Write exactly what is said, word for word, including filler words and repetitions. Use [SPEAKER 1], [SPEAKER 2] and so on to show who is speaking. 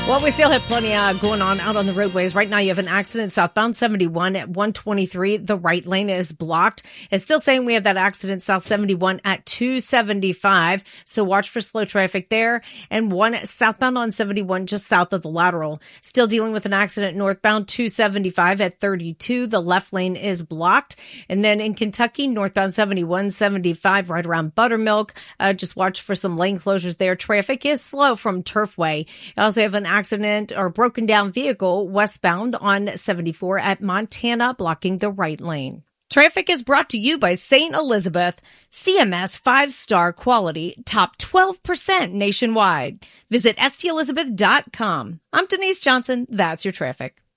[SPEAKER 1] Well, we still have plenty uh, going on out on the roadways. Right now, you have an accident southbound seventy-one at one twenty-three. The right lane is blocked. It's still saying we have that accident south seventy-one at two seventy-five. So watch for slow traffic there. And one southbound on seventy-one just south of the lateral. Still dealing with an accident northbound two seventy-five at thirty-two. The left lane is blocked. And then in Kentucky, northbound seventy-one seventy-five right around Buttermilk. Uh, just watch for some lane closures there. Traffic is slow from Turfway. You also have an accident or broken down vehicle westbound on seventy-four at Montana, blocking the right lane. Traffic is brought to you by Saint Elizabeth, C M S five-star quality, top twelve percent nationwide. Visit S T Elizabeth dot com. I'm Denise Johnson. That's your traffic.